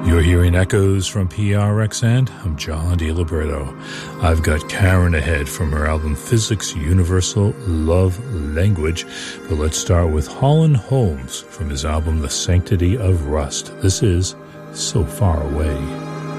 You're hearing echoes from PRX, and I'm John DeLiberto. I've got Karen ahead from her album Physics Universal Love Language, but let's start with Holland Holmes from his album The Sanctity of Rust. This is So Far Away.